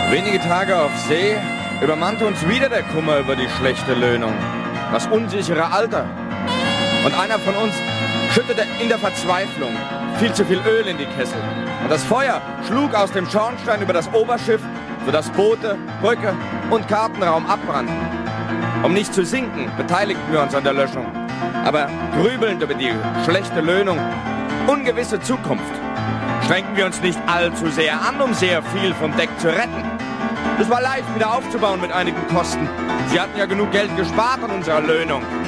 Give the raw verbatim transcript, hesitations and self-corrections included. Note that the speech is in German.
Wenige Tage auf See übermannte uns wieder der Kummer über die schlechte Löhnung, das unsichere Alter. Und einer von uns schüttete in der Verzweiflung viel zu viel Öl in die Kessel. Und das Feuer schlug aus dem Schornstein über das Oberschiff, sodass Boote, Brücke und Kartenraum abbrannten. Um nicht zu sinken, beteiligten wir uns an der Löschung. Aber grübelnd über die schlechte Löhnung, ungewisse Zukunft, strengten wir uns nicht allzu sehr an, um sehr viel vom Deck zu retten. Es war leicht, wieder aufzubauen mit einigen Kosten. Sie hatten ja genug Geld gespart an unserer Löhnung.